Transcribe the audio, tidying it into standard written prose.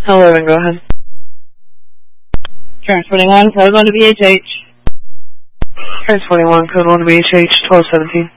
Hello, and go ahead. Transporting 1, code 1 to BHH. Transporting 1, code 1 to BHH, 1217.